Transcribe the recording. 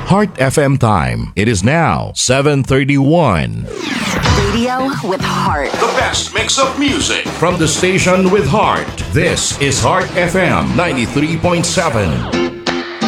Heart FM time. It is now 7:31. Radio with heart. The best mix of music. From the station with heart. This is Heart FM 93.7.